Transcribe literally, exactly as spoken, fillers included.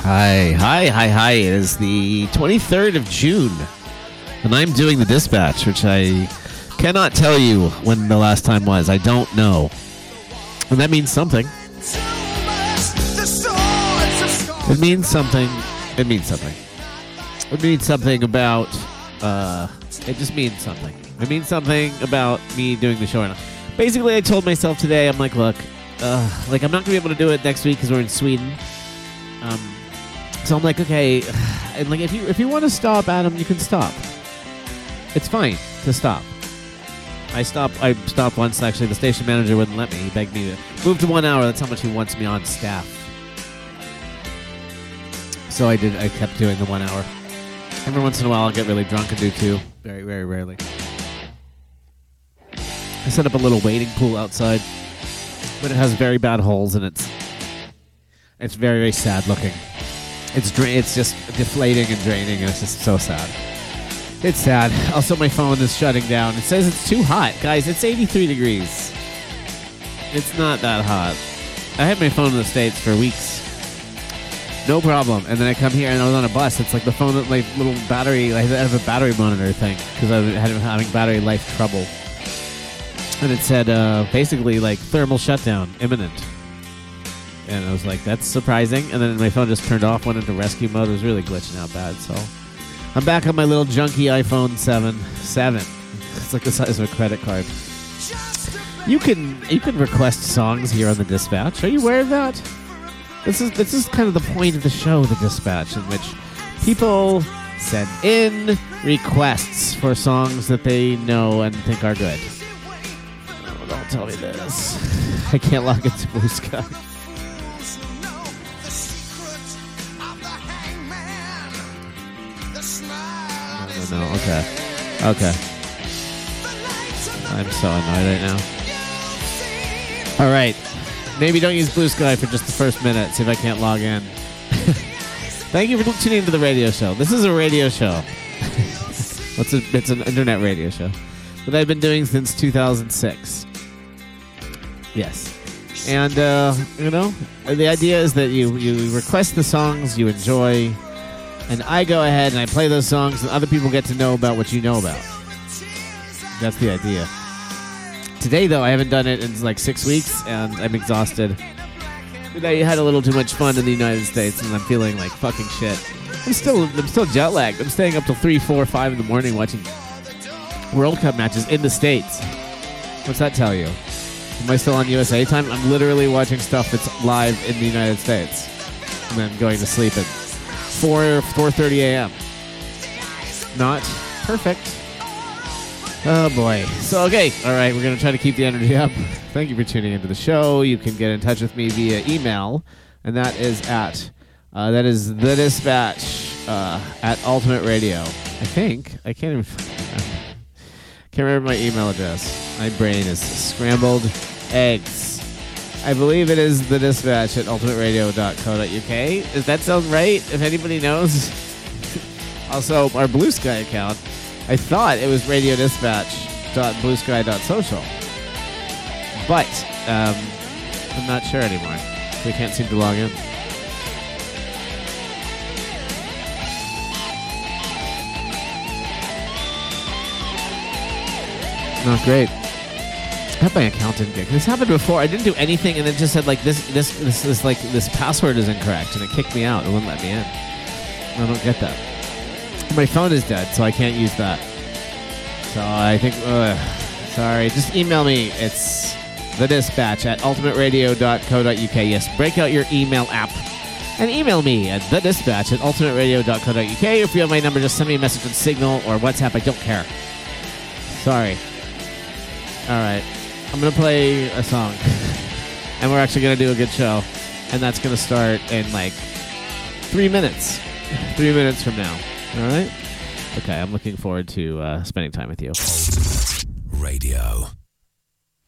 Hi, hi, hi, hi. It is the twenty-third of June, and I'm doing the dispatch, which I cannot tell you when the last time was. I don't know. And that means something. It means something. It means something. It means something about, uh, it just means something. It means something about me doing the show right now. Basically, I told myself today, I'm like, look, uh, like, I'm not going to be able to do it next week because we're in Sweden. Um, so I'm like, okay, and like, if you if you want to stop, Adam, you can stop. It's fine to stop. I stopped. I stopped once. Actually, the station manager wouldn't let me. He begged me to move to one hour. That's how much he wants me on staff. So I did. I kept doing the one hour. Every once in a while, I'll get really drunk and do two. Very, very rarely. I set up a little wading pool outside, but it has very bad holes, and it's it's very, very sad looking. It's dra- It's just deflating and draining, and it's just so sad. It's sad. Also, my phone is shutting down. It says it's too hot. Guys, it's eighty-three degrees. It's not that hot. I had my phone in the States for weeks. No problem. And then I come here, and I was on a bus. It's like the phone, like little battery, I have a battery monitor thing, because I had been having battery life trouble. And it said, uh, basically, like, thermal shutdown, imminent. And I was like, that's surprising. And then my phone just turned off, went into rescue mode. It was really glitching out bad, so... I'm back on my little junky iPhone seven. seven. It's like the size of a credit card. You can you can request songs here on the Dispatch. Are you aware of that? This is this is kind of the point of the show, the Dispatch, in which people send in requests for songs that they know and think are good. Oh, don't tell me this. I can't log into Blue Sky. No, no, okay. Okay. I'm so annoyed right now. All right. Maybe don't use Blue Sky for just the first minute. See if I can't log in. Thank you for tuning into the radio show. This is a radio show. It's, a, it's an internet radio show that I've been doing since two thousand six. Yes. And, uh, you know, the idea is that you, you request the songs you enjoy, and I go ahead and I play those songs, and other people get to know about what you know about. That's the idea. Today, though, I haven't done it in like six weeks, and I'm exhausted. But I had a little too much fun in the United States, and I'm feeling like fucking shit. I'm still, I'm still jet lagged. I'm staying up till three, four, five in the morning watching World Cup matches in the States. What's that tell you? Am I still on U S A time? I'm literally watching stuff that's live in the United States, and then going to sleep at four, four thirty a.m. Not perfect. Oh, boy. So, okay. All right. We're going to try to keep the energy up. Thank you for tuning into the show. You can get in touch with me via email, and that is at, uh, that is the dispatch uh, at Ultimate Radio. I think. I can't even, can't remember my email address. My brain is scrambled eggs. I believe it is the dispatch at ultimate radio dot co dot u k. Does that sound right? If anybody knows. Also, our Blue Sky account, I thought it was radio dispatch dot blue sky dot social. But um, I'm not sure anymore. We can't seem to log in. Not great. I hope my account didn't get... This happened before. I didn't do anything, and it just said, like, this, this, this, this, like, this password is incorrect, and it kicked me out. It wouldn't let me in. I don't get that. My phone is dead, so I can't use that. So I think... Ugh, sorry. Just email me. It's the dispatch at ultimate radio dot co dot u k. Yes, break out your email app and email me at the dispatch at ultimate radio dot co dot u k. If you have my number, just send me a message on Signal or WhatsApp. I don't care. Sorry. All right. I'm going to play a song. And we're actually going to do a good show. And that's going to start in like three minutes. Three minutes from now. All right? Okay, I'm looking forward to uh, spending time with you. Radio.